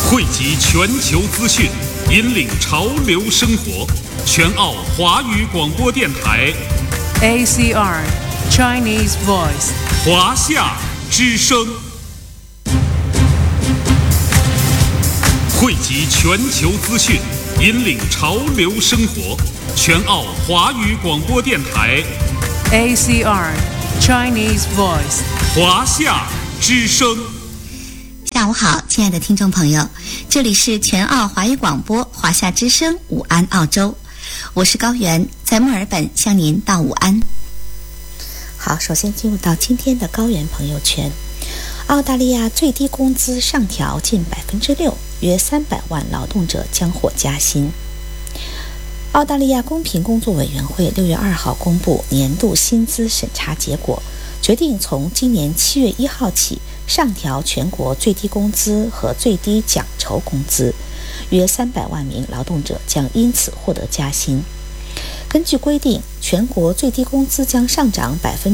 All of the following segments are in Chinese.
汇集全球资讯，引领潮流生活。全澳华语广播电台 ACR Chinese Voice 华夏之声，汇集全球资讯，引领潮流生活。全澳华语广播电台 ACR Chinese Voice 华夏之声。 下午好，亲爱的听众朋友，这里是全澳华语广播华夏之声午安澳洲，我是高原，在墨尔本向您道午安。好，首先进入到今天的高原朋友圈。澳大利亚最低工资上调近6%，约300万劳动者将获加薪。澳大利亚公平工作委员会6月2号公布年度薪资审查结果，决定从今年7月1号起上调全国最低工资和最低奖酬工资，约300万名劳动者将因此获得加薪。根据规定，全国最低工资将上涨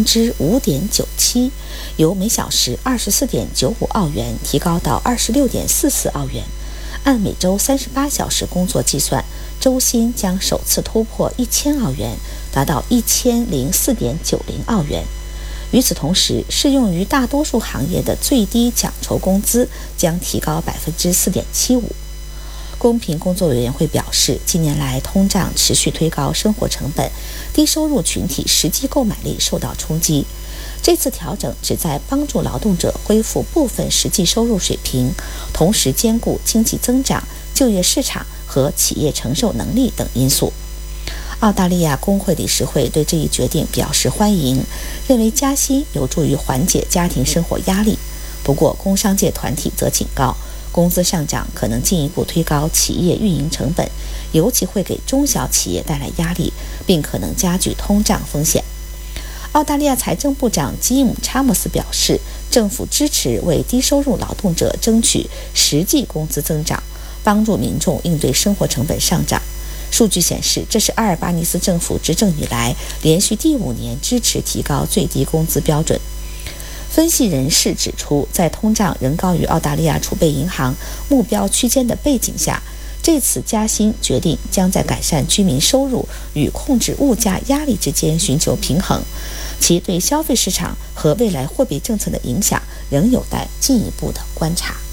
5.97%，由每小时24.95澳元提高到26.44澳元。按每周38小时工作计算，周薪将首次突破1000澳元，达到1004.90澳元。与此同时，适用于大多数行业的最低奖酬工资将提高4.75%。公平工作委员会表示，近年来通胀持续推高生活成本，低收入群体实际购买力受到冲击。这次调整旨在帮助劳动者恢复部分实际收入水平，同时兼顾经济增长、就业市场和企业承受能力等因素。澳大利亚工会理事会对这一决定表示欢迎，认为加薪有助于缓解家庭生活压力。不过，工商界团体则警告，工资上涨可能进一步推高企业运营成本，尤其会给中小企业带来压力，并可能加剧通胀风险。澳大利亚财政部长吉姆·查姆斯表示，政府支持为低收入劳动者争取实际工资增长，帮助民众应对生活成本上涨。数据显示，这是阿尔巴尼斯政府执政以来连续第5年支持提高最低工资标准。分析人士指出，在通胀仍高于澳大利亚储备银行目标区间的背景下，这次加薪决定将在改善居民收入与控制物价压力之间寻求平衡，其对消费市场和未来货币政策的影响仍有待进一步的观察。